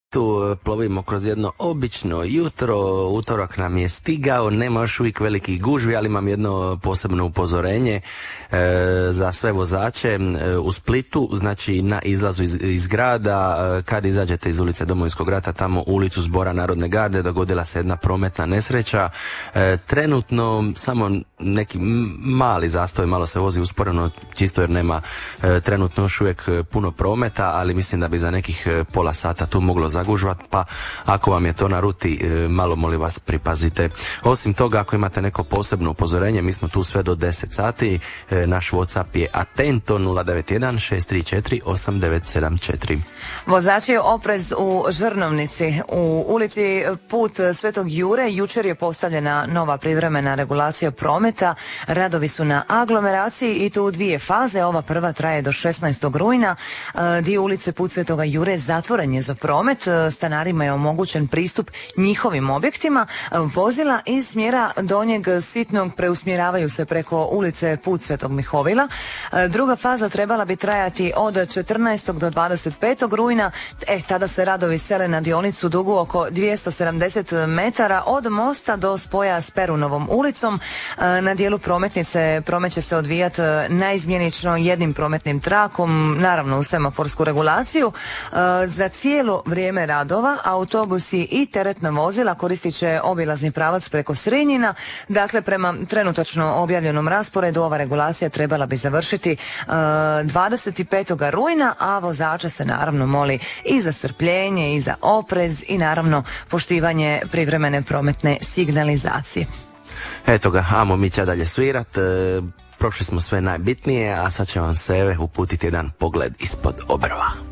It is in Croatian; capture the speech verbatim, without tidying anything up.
Tu plovimo kroz jedno obično jutro, utorak nam je stigao, nema još uvijek velikih gužvi, ali imam jedno posebno upozorenje e, za sve vozače e, u Splitu, znači na izlazu iz, iz grada, e, kad izađete iz ulice Domovinskog rata, tamo u ulicu Zbora Narodne garde, dogodila se jedna prometna nesreća. E, trenutno samo neki mali zastoj, malo se vozi usporeno, čisto jer nema e, trenutno još uvijek puno prometa, ali mislim da bi za nekih pola sata tu moglo zagužvat, pa ako vam je to na ruti, malo molim vas pripazite. Osim toga, ako imate neko posebno upozorenje, mi smo tu sve do deset sati, naš WhatsApp je atento nula devet jedan šest tri četiri osam devet sedam četiri. Vozači oprez u Žrnovnici. U ulici Put Svetog Jure jučer je postavljena nova privremena regulacija prometa. Radovi su na aglomeraciji i to u dvije faze. Ova prva traje do šesnaestog rujna. Dio ulice Put Svetoga Jure zatvoren je za promet. Stanarima je omogućen pristup njihovim objektima. Vozila iz smjera Donjeg Sitnog preusmjeravaju se preko ulice Put Svetog Mihovila. Druga faza trebala bi trajati od četrnaestog do dvadeset petog rujna. E, tada se radovi sele na dionicu dugu oko dvjesto sedamdeset metara od mosta do spoja s Perunovom ulicom. Na dijelu prometnice promet će se odvijati naizmjenično jednim prometnim trakom, naravno u semaforsku regulaciju. Za cijelo vrijeme radova autobusi i teretna vozila koristit će obilazni pravac preko Srinjina. Dakle, prema trenutačno objavljenom rasporedu ova regulacija trebala bi završiti dvadeset petog rujna, a vozača se naravno moli i za strpljenje i za oprez i naravno poštivanje privremene prometne signalizacije. Eto ga, amo mi će dalje svirat. E, prošli smo sve najbitnije, a sad će vam se uputiti jedan pogled ispod obrva.